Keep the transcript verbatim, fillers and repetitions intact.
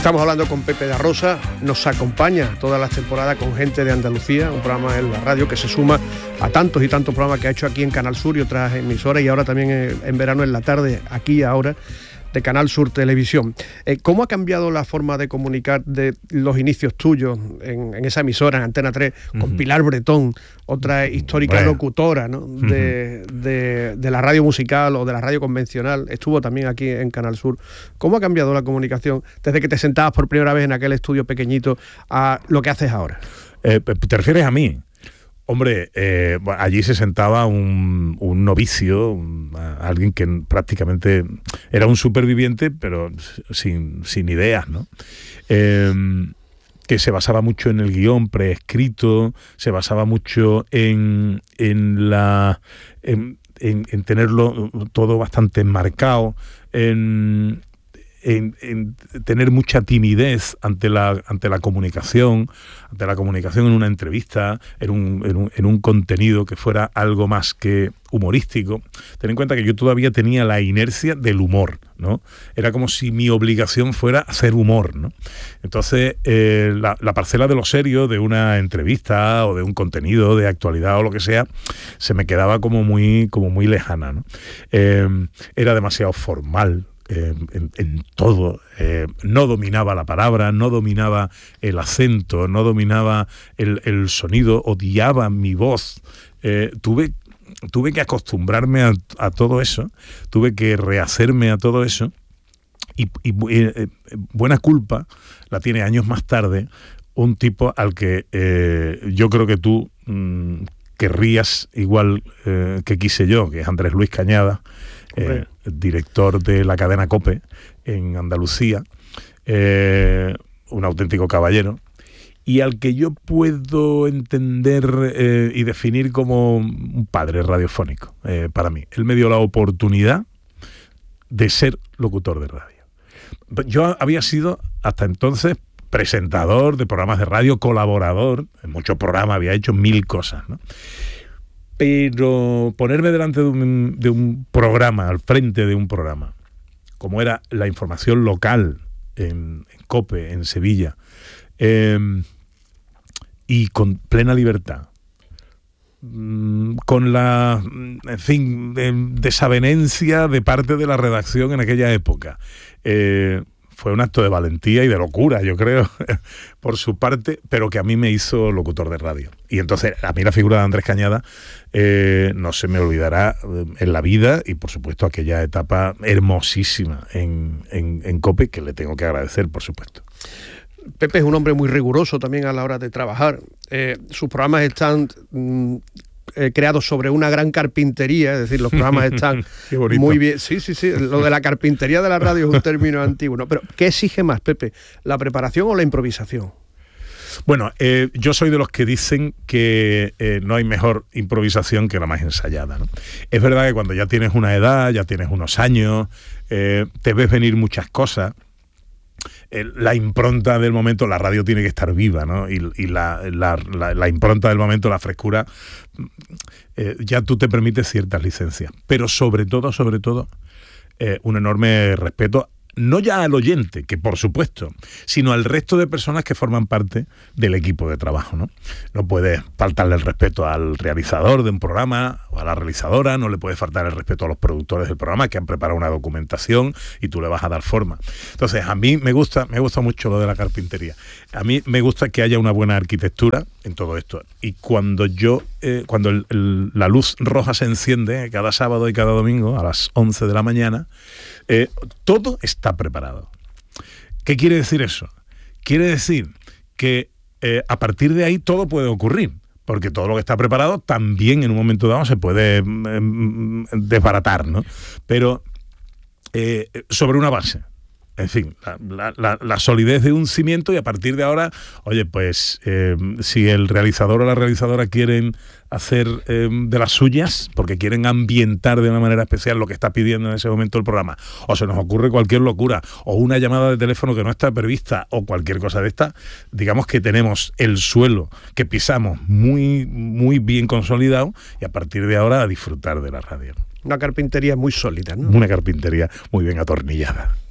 Estamos hablando con Pepe da Rosa, nos acompaña todas las temporadas con Gente de Andalucía, un programa en la radio que se suma a tantos y tantos programas que ha hecho aquí en Canal Sur y otras emisoras, y ahora también en verano en la tarde, aquí y ahora, de Canal Sur Televisión. Eh, ¿Cómo ha cambiado la forma de comunicar de los inicios tuyos en, en esa emisora, en Antena tres, con uh-huh. Pilar Bretón, otra histórica bueno. locutora, ¿no? uh-huh. de, de, de la radio musical o de la radio convencional? Estuvo también aquí en Canal Sur. ¿Cómo ha cambiado la comunicación desde que te sentabas por primera vez en aquel estudio pequeñito a lo que haces ahora? Eh, ¿Te refieres a mí? Hombre, eh, allí se sentaba un, un novicio, un, alguien que prácticamente era un superviviente, pero sin, sin ideas, ¿no? Eh, que se basaba mucho en el guión preescrito, se basaba mucho en, en, la, en, en, en tenerlo todo bastante enmarcado, en... En, en tener mucha timidez ante la ante la comunicación, ante la comunicación en una entrevista, en un, en un, en un contenido que fuera algo más que humorístico. Ten en cuenta que yo todavía tenía la inercia del humor, ¿no? Era como si mi obligación fuera hacer humor, ¿no? Entonces, eh, la, la parcela de lo serio de una entrevista o de un contenido de actualidad o lo que sea, se me quedaba como muy, como muy lejana, ¿no? Eh, era demasiado formal. Eh, en, en todo, eh, no dominaba la palabra, no dominaba el acento, no dominaba el, el sonido, odiaba mi voz. Eh, tuve, tuve que acostumbrarme a, a todo eso, tuve que rehacerme a todo eso, y, y eh, buena culpa la tiene años más tarde un tipo al que eh, yo creo que tú mmm, querrías igual eh, que quise yo, que es Andrés Luis Cañada, Eh, director de la cadena COPE en Andalucía, eh, un auténtico caballero, y al que yo puedo entender eh, y definir como un padre radiofónico eh, para mí. Él me dio la oportunidad de ser locutor de radio. Yo había sido hasta entonces presentador de programas de radio, colaborador, en muchos programas había hecho mil cosas, ¿no? Pero ponerme delante de un, de un programa, al frente de un programa, como era la información local en, en COPE, en Sevilla, eh, y con plena libertad, mmm, con la, en fin, de, desavenencia de parte de la redacción en aquella época, eh, fue un acto de valentía y de locura, yo creo, por su parte, pero que a mí me hizo locutor de radio. Y entonces, a mí la figura de Andrés Cañada eh, no se me olvidará en la vida, y por supuesto aquella etapa hermosísima en, en, en COPE, que le tengo que agradecer, por supuesto. Pepe es un hombre muy riguroso también a la hora de trabajar. Eh, sus programas están... Mmm, Eh, creados sobre una gran carpintería, es decir, los programas están muy bien. Sí, sí, sí, lo de la carpintería de la radio es un término antiguo, ¿no? Pero ¿qué exige más, Pepe? ¿La preparación o la improvisación? Bueno, eh, yo soy de los que dicen que eh, no hay mejor improvisación que la más ensayada, ¿no? Es verdad que cuando ya tienes una edad, ya tienes unos años, eh, te ves venir muchas cosas. La impronta del momento, la radio tiene que estar viva, ¿no? Y, y la, la, la, la impronta del momento, la frescura, eh, ya tú te permites ciertas licencias. Pero sobre todo, sobre todo, eh, un enorme respeto, no ya al oyente, que por supuesto, sino al resto de personas que forman parte del equipo de trabajo, ¿no? No puedes faltarle el respeto al realizador de un programa o a la realizadora, no le puedes faltar el respeto a los productores del programa que han preparado una documentación y tú le vas a dar forma. Entonces, a mí me gusta, me gusta mucho lo de la carpintería. A mí me gusta que haya una buena arquitectura en todo esto. Y cuando yo, eh, cuando el, el, la luz roja se enciende cada sábado y cada domingo a las once de la mañana, Eh, todo está preparado. ¿Qué quiere decir eso? Quiere decir que eh, a partir de ahí todo puede ocurrir, porque todo lo que está preparado también en un momento dado se puede eh, desbaratar, ¿no? Pero eh, sobre una base. En fin, la, la, la solidez de un cimiento, y a partir de ahora, oye, pues eh, si el realizador o la realizadora quieren hacer eh, de las suyas, porque quieren ambientar de una manera especial lo que está pidiendo en ese momento el programa, o se nos ocurre cualquier locura, o una llamada de teléfono que no está prevista, o cualquier cosa de esta, digamos que tenemos el suelo que pisamos muy, muy bien consolidado, y a partir de ahora a disfrutar de la radio. Una carpintería muy sólida, ¿no? Una carpintería muy bien atornillada.